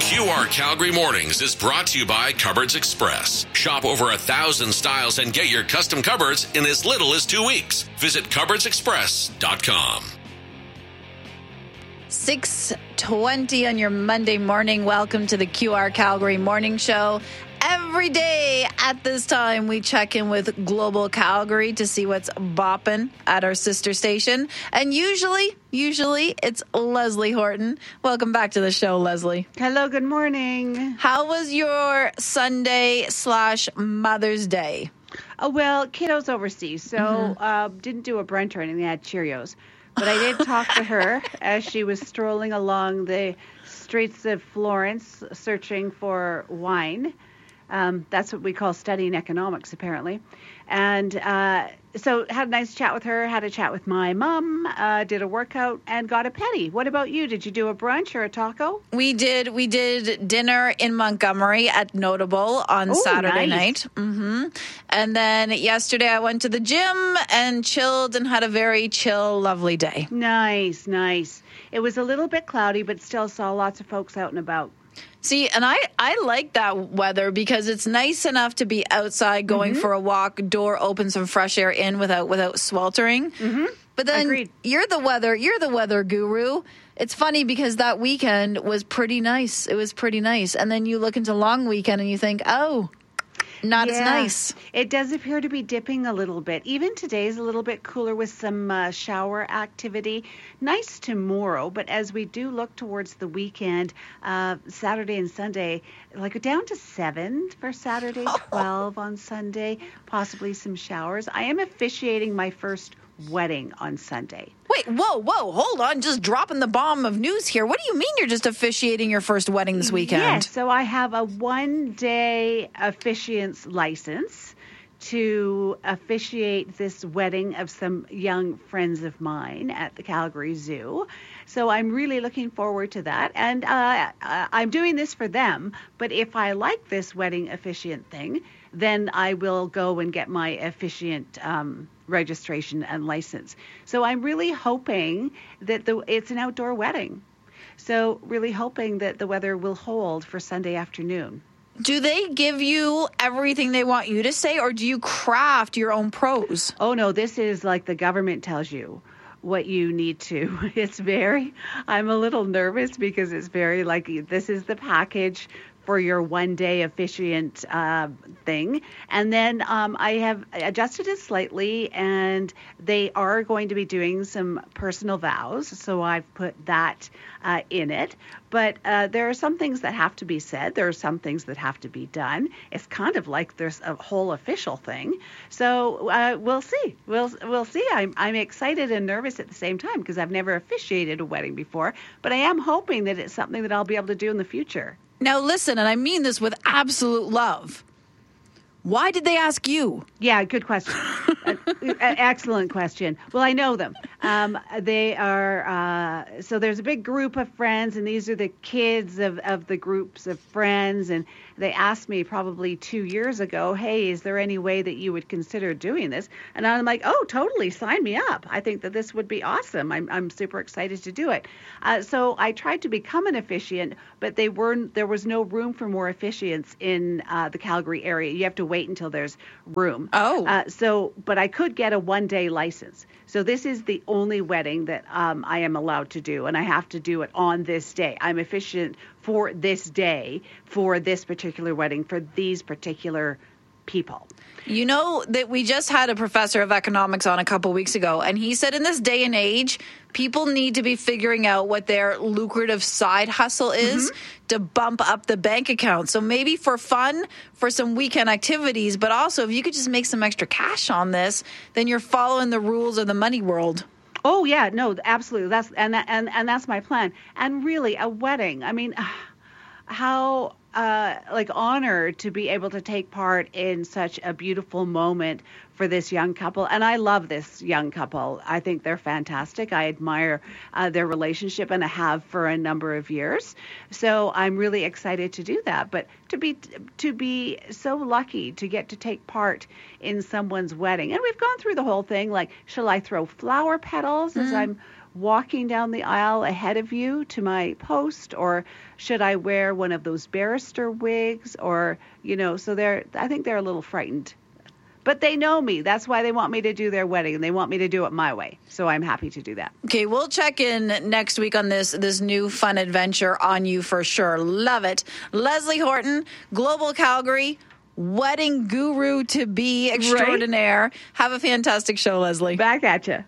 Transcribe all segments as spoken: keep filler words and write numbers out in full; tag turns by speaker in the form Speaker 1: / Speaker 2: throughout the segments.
Speaker 1: Q R Calgary Mornings is brought to you by Cupboards Express. Shop over a thousand styles and get your custom cupboards in as little as two weeks. Visit cupboards express dot com.
Speaker 2: six twenty on your Monday morning. Welcome to the Q R Calgary Morning Show. Every day at this time, we check in with Global Calgary to see what's bopping at our sister station. And usually, usually, it's Leslie Horton. Welcome back to the show, Leslie.
Speaker 3: Hello, good morning.
Speaker 2: How was your Sunday slash Mother's Day?
Speaker 3: Oh, well, kiddo's overseas, so
Speaker 2: Mm-hmm.
Speaker 3: uh, didn't do a brunch or anything. I had Cheerios. But I did talk to her as she was strolling along the streets of Florence searching for wine. Um, that's what we call studying economics, apparently. And uh, so had a nice chat with her, had a chat with my mom, uh, did a workout, and got a petty. What about you? Did you do a brunch or a taco?
Speaker 2: We did. We did dinner in Montgomery at Notable on
Speaker 3: Ooh,
Speaker 2: Saturday
Speaker 3: nice.
Speaker 2: night. Mm-hmm. And then yesterday I went to the gym and chilled and had a very chill, lovely day.
Speaker 3: Nice, nice. It was a little bit cloudy, but still saw lots of folks out and about.
Speaker 2: See, and I, I like that weather because it's nice enough to be outside going
Speaker 3: Mm-hmm.
Speaker 2: for a walk, door open, some fresh air in without without sweltering.
Speaker 3: Mm-hmm.
Speaker 2: But then
Speaker 3: Agreed.
Speaker 2: you're the weather, you're the weather guru. It's funny because that weekend was pretty nice. It was pretty nice. And then you look into long weekend and you think, oh, not as
Speaker 3: Yeah.
Speaker 2: nice.
Speaker 3: It does appear to be dipping a little bit. Even today's a little bit cooler with some uh, shower activity. Nice tomorrow, but as we do look towards the weekend, uh, Saturday and Sunday, like down to seven for Saturday, twelve on Sunday, possibly some showers. I am officiating my first wedding on Sunday.
Speaker 2: Wait, whoa, whoa, hold on. Just dropping the bomb of news here. What do you mean you're just officiating your first wedding this weekend?
Speaker 3: Yes, so I have a one-day officiant's license to officiate this wedding of some young friends of mine at the Calgary Zoo. So I'm really looking forward to that. And uh, I'm doing this for them, but if I like this wedding officiant thing, then I will go and get my officiant um, registration and license. So I'm really hoping that the it's an outdoor wedding. So really hoping that the weather will hold for Sunday afternoon.
Speaker 2: Do they give you everything they want you to say, or do you craft your own prose?
Speaker 3: Oh, no, this is like the government tells you what you need to. It's very, I'm a little nervous because it's very like, this is the package for your one day officiant uh, thing. And then um, I have adjusted it slightly, and they are going to be doing some personal vows. So I've put that uh, in it. But uh, there are some things that have to be said. There are some things that have to be done. It's kind of like there's a whole official thing. So uh, we'll see. We'll we'll see. I'm I'm excited and nervous at the same time because I've never officiated a wedding before. But I am hoping that it's something that I'll be able to do in the future.
Speaker 2: Now listen, and I mean this with absolute love. Why did they ask you?
Speaker 3: Yeah, good question. uh, excellent question. Well, I know them. Um, they are, uh, so there's a big group of friends, and these are the kids of, of the groups of friends. And they asked me probably two years ago, hey, is there any way that you would consider doing this? And I'm like, oh, totally, sign me up. I think that this would be awesome. I'm, I'm super excited to do it. Uh, so I tried to become an officiant, but they weren't, there was no room for more officiants in uh, the Calgary area. You have to wait until there's room.
Speaker 2: Oh.
Speaker 3: Uh, so, but I could get a one-day license. So this is the only wedding that um, I am allowed to do, and I have to do it on this day. I'm officiant for this day, for this particular wedding, for these particular people.
Speaker 2: You know that we just had a professor of economics on a couple weeks ago, and he said in this day and age, people need to be figuring out what their lucrative side hustle is mm-hmm. to bump up the bank account. So maybe for fun, for some weekend activities, but also if you could just make some extra cash on this, then you're following the rules of the money world.
Speaker 3: Oh yeah, no, absolutely. That's and that, and and that's my plan. And really, a wedding. I mean, how uh, like honored to be able to take part in such a beautiful moment for this young couple. And I love this young couple. I think they're fantastic. I admire uh, their relationship, and I have for a number of years. So I'm really excited to do that. But to be to be so lucky to get to take part in someone's wedding. And we've gone through the whole thing, like, shall I throw flower petals mm-hmm. as I'm walking down the aisle ahead of you to my post, or should I wear one of those barrister wigs? Or, you know, so they're, I think they're a little frightened. But they know me. That's why they want me to do their wedding, and they want me to do it my way. So I'm happy to do that.
Speaker 2: Okay, we'll check in next week on this this new fun adventure on you for sure. Love it. Leslie Horton, Global Calgary, wedding guru to be extraordinaire. Right? Have a fantastic show, Leslie.
Speaker 3: Back at you.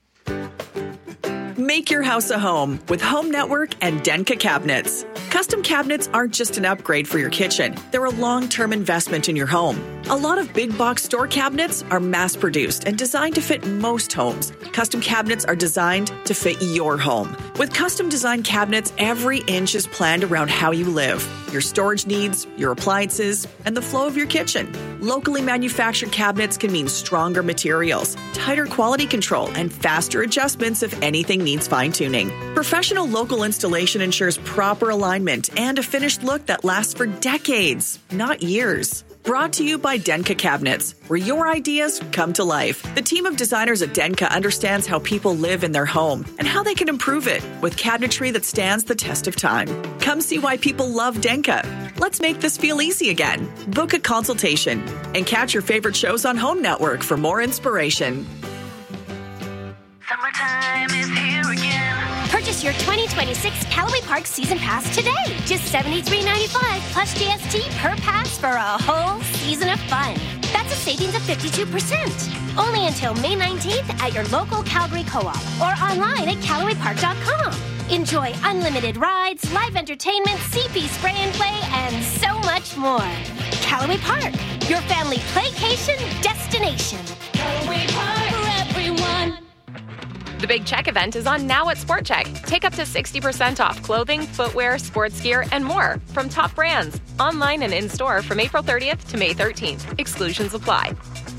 Speaker 4: Make your house a home with Home Network and Denka Cabinets. Custom cabinets aren't just an upgrade for your kitchen. They're a long-term investment in your home. A lot of big box store cabinets are mass-produced and designed to fit most homes. Custom cabinets are designed to fit your home. With custom design cabinets, every inch is planned around how you live, your storage needs, your appliances, and the flow of your kitchen. Locally manufactured cabinets can mean stronger materials, tighter quality control, and faster adjustments if anything needs fine-tuning. Professional local installation ensures proper alignment and a finished look that lasts for decades, not years. Brought to you by Denka Cabinets, where your ideas come to life. The team of designers at Denka understands how people live in their home and how they can improve it with cabinetry that stands the test of time. Come see why people love Denka. Let's make this feel easy again. Book a consultation and catch your favorite shows on Home Network for more inspiration.
Speaker 5: Summertime is here again. Purchase your twenty twenty-six Callaway Park Season Pass today. Just seventy-three ninety-five plus G S T per pass for a whole season of fun. That's a savings of fifty-two percent. Only until May nineteenth at your local Calgary Co-op or online at Callaway Park dot com. Enjoy unlimited rides, live entertainment, C P spray and play, and so much more. Callaway Park, your family playcation destination. Callaway Park for everyone.
Speaker 6: The Big Check event is on now at Sport Check. Take up to sixty percent off clothing, footwear, sports gear, and more from top brands. Online and in-store from April thirtieth to May thirteenth. Exclusions apply.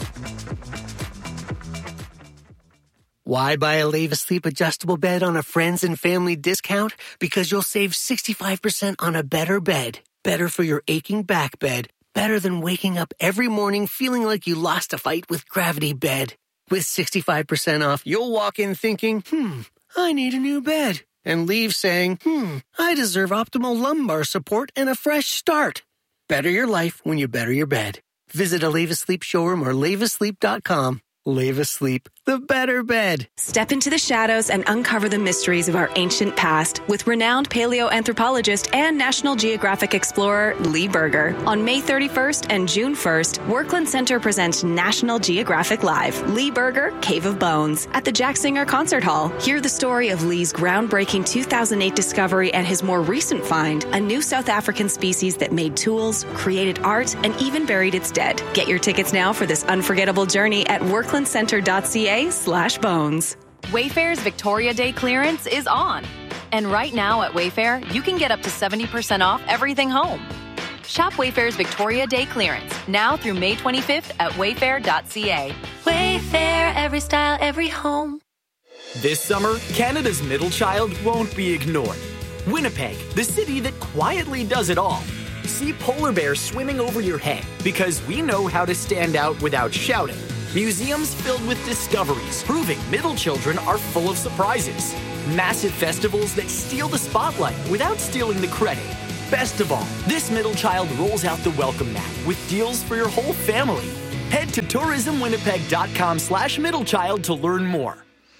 Speaker 7: Why buy a Leva Sleep adjustable bed on a friends and family discount? Because you'll save sixty-five percent on a better bed. Better for your aching back bed. Better than waking up every morning feeling like you lost a fight with Gravity Bed. With sixty-five percent off, you'll walk in thinking, hmm, I need a new bed. And leave saying, hmm, I deserve optimal lumbar support and a fresh start. Better your life when you better your bed. Visit a Leva Sleep showroom or leva sleep dot com. Leva Sleep, the better bed.
Speaker 8: Step into the shadows and uncover the mysteries of our ancient past with renowned paleoanthropologist and National Geographic explorer Lee Berger. On May thirty-first and June first, Workland Center presents National Geographic Live, Lee Berger, Cave of Bones, at the Jack Singer Concert Hall. Hear the story of Lee's groundbreaking two thousand eight discovery and his more recent find, a new South African species that made tools, created art, and even buried its dead. Get your tickets now for this unforgettable journey at workland center dot c a slash bones.
Speaker 9: Wayfair's Victoria Day clearance is on. And right now at Wayfair, you can get up to seventy percent off everything home. Shop Wayfair's Victoria Day clearance now through May twenty-fifth at wayfair dot c a.
Speaker 5: Wayfair, every style, every home.
Speaker 10: This summer, Canada's middle child won't be ignored. Winnipeg, the city that quietly does it all. See polar bears swimming over your head because we know how to stand out without shouting. Museums filled with discoveries, proving middle children are full of surprises. Massive festivals that steal the spotlight without stealing the credit. Best of all, this middle child rolls out the welcome mat with deals for your whole family. Head to tourism winnipeg dot com slash middle child to learn more.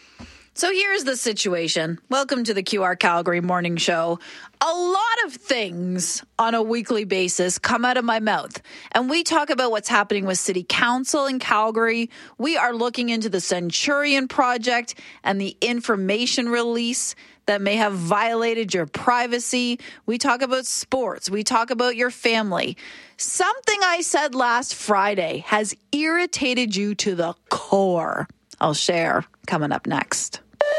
Speaker 2: So here's the situation. Welcome to the Q R Calgary Morning Show. A lot of things on a weekly basis come out of my mouth. And we talk about what's happening with City Council in Calgary. We are looking into the Centurion Project and the information release that may have violated your privacy. We talk about sports. We talk about your family. Something I said last Friday has irritated you to the core. I'll share coming up next.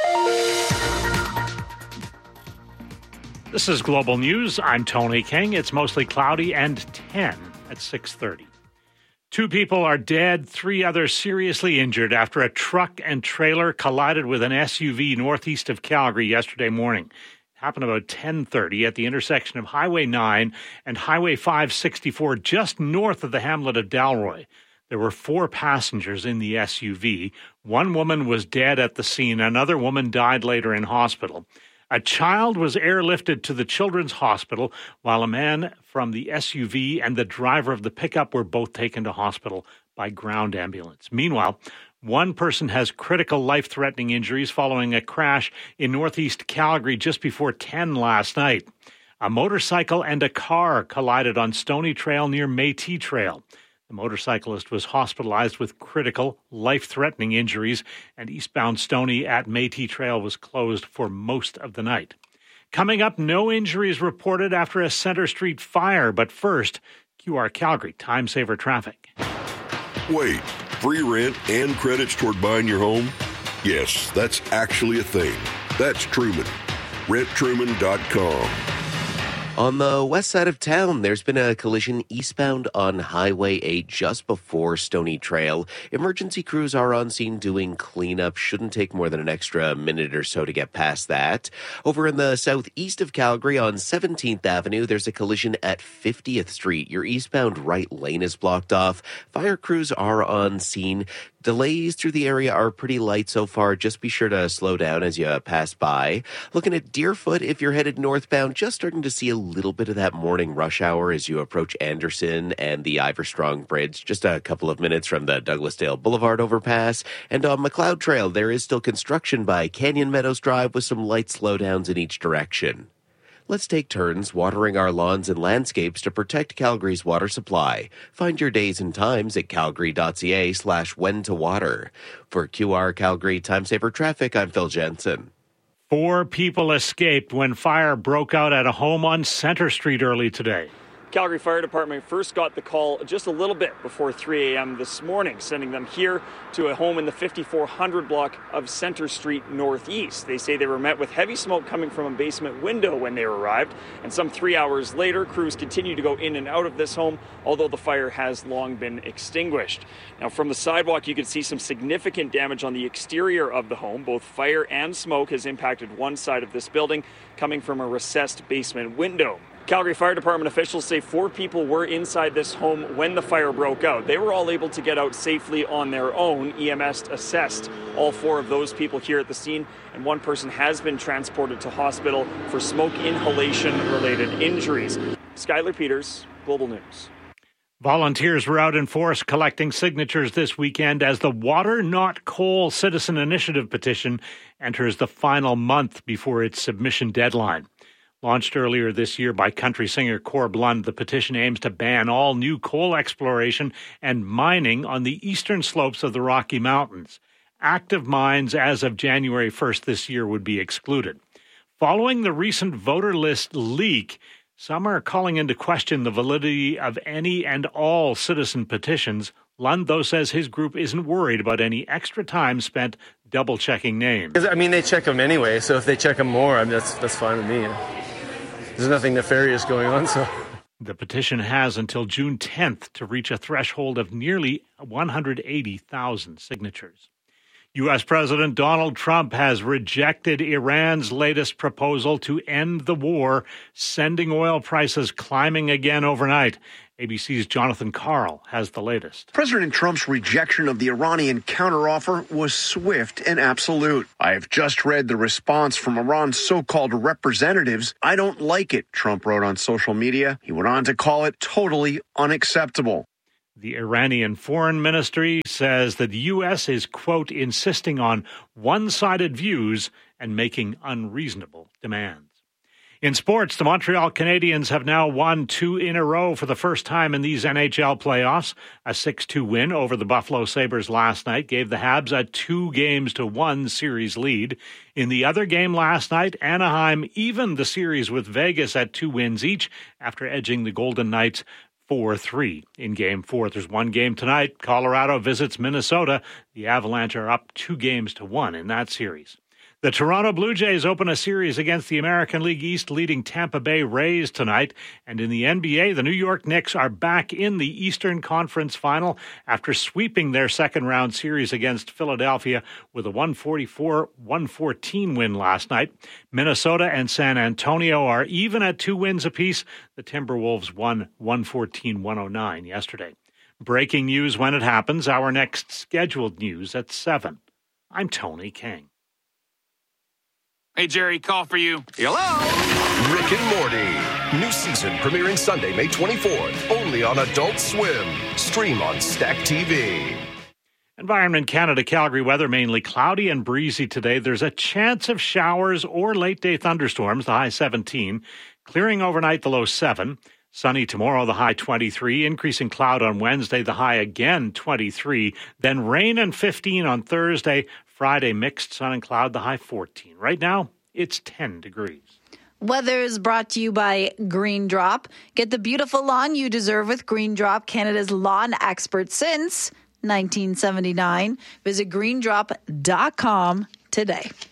Speaker 11: This is Global News. I'm Tony King. It's mostly cloudy and ten at six thirty. Two people are dead, three others seriously injured after a truck and trailer collided with an S U V northeast of Calgary yesterday morning. It happened about ten thirty at the intersection of Highway nine and Highway five sixty-four just north of the hamlet of Dalroy. There were four passengers in the S U V. One woman was dead at the scene. Another woman died later in hospital. A child was airlifted to the Children's Hospital, while a man from the S U V and the driver of the pickup were both taken to hospital by ground ambulance. Meanwhile, one person has critical life-threatening injuries following a crash in northeast Calgary just before ten last night. A motorcycle and a car collided on Stony Trail near Métis Trail. The motorcyclist was hospitalized with critical, life-threatening injuries, and eastbound Stony at Métis Trail was closed for most of the night. Coming up, no injuries reported after a Centre Street fire, but first, Q R Calgary Time Saver Traffic.
Speaker 12: Wait, free rent and credits toward buying your home? Yes, that's actually a thing. That's Truman. rent truman dot com.
Speaker 13: On the west side of town, there's been a collision eastbound on Highway eight just before Stony Trail. Emergency crews are on scene doing cleanup. Shouldn't take more than an extra minute or so to get past that. Over in the southeast of Calgary on seventeenth Avenue, there's a collision at fiftieth Street. Your eastbound right lane is blocked off. Fire crews are on scene. Delays through the area are pretty light so far. Just be sure to slow down as you pass by. Looking at Deerfoot, if you're headed northbound, just starting to see a little bit of that morning rush hour as you approach Anderson and the Iverstrong Bridge. Just a couple of minutes from the Douglasdale Boulevard overpass. And on McLeod Trail, there is still construction by Canyon Meadows Drive with some light slowdowns in each direction. Let's take turns watering our lawns and landscapes to protect Calgary's water supply. Find your days and times at calgary.ca slash when to water. For Q R Calgary Time Saver Traffic, I'm Phil Jensen.
Speaker 11: Four people escaped when fire broke out at a home on Centre Street early today.
Speaker 14: Calgary Fire Department first got the call just a little bit before three a.m. this morning, sending them here to a home in the fifty-four hundred block of Centre Street Northeast. They say they were met with heavy smoke coming from a basement window when they arrived, and some three hours later, crews continue to go in and out of this home, although the fire has long been extinguished. Now, from the sidewalk, you can see some significant damage on the exterior of the home. Both fire and smoke has impacted one side of this building, coming from a recessed basement window. Calgary Fire Department officials say four people were inside this home when the fire broke out. They were all able to get out safely on their own. E M S assessed all four of those people here at the scene, and one person has been transported to hospital for smoke inhalation-related injuries. Skylar Peters, Global News.
Speaker 11: Volunteers were out in force collecting signatures this weekend as the Water Not Coal Citizen Initiative petition enters the final month before its submission deadline. Launched earlier this year by country singer Corb Lund, the petition aims to ban all new coal exploration and mining on the eastern slopes of the Rocky Mountains. Active mines as of January first this year would be excluded. Following the recent voter list leak, some are calling into question the validity of any and all citizen petitions. Lund, though, says his group isn't worried about any extra time spent double-checking names.
Speaker 15: I mean, they check them anyway, so if they check them more, I mean, that's, that's fine with me. There's nothing nefarious going on, so...
Speaker 11: The petition has until June tenth to reach a threshold of nearly one hundred eighty thousand signatures. U S. President Donald Trump has rejected Iran's latest proposal to end the war, sending oil prices climbing again overnight. A B C's Jonathan Karl has the latest.
Speaker 16: President Trump's rejection of the Iranian counteroffer was swift and absolute. I have just read the response from Iran's so-called representatives. I don't like it, Trump wrote on social media. He went on to call it totally unacceptable.
Speaker 11: The Iranian Foreign Ministry says that the U S is, quote, insisting on one-sided views and making unreasonable demands. In sports, the Montreal Canadiens have now won two in a row for the first time in these N H L playoffs. A six two win over the Buffalo Sabres last night gave the Habs a two games to one series lead. In the other game last night, Anaheim evened the series with Vegas at two wins each after edging the Golden Knights four three in Game four. There's one game tonight. Colorado visits Minnesota. The Avalanche are up two games to one in that series. The Toronto Blue Jays open a series against the American League East leading Tampa Bay Rays tonight. And in the N B A, the New York Knicks are back in the Eastern Conference Final after sweeping their second-round series against Philadelphia with a one forty-four one fourteen win last night. Minnesota and San Antonio are even at two wins apiece. The Timberwolves won one fourteen one oh nine yesterday. Breaking news when it happens. Our next scheduled news at seven. I'm Tony King.
Speaker 17: Hey, Jerry, call for you.
Speaker 18: Hello? Rick and Morty. New season premiering Sunday, May twenty-fourth. Only on Adult Swim. Stream on Stack T V.
Speaker 11: Environment Canada Calgary weather mainly cloudy and breezy today. There's a chance of showers or late-day thunderstorms, the high seventeen. Clearing overnight, the low seven. Sunny tomorrow, the high twenty-three. Increasing cloud on Wednesday, the high again twenty-three. Then rain and fifteen on Thursday. Friday, mixed sun and cloud, the high fourteen. Right now, it's ten degrees.
Speaker 2: Weather is brought to you by Green Drop. Get the beautiful lawn you deserve with Green Drop, Canada's lawn expert since nineteen seventy-nine. Visit green drop dot com today.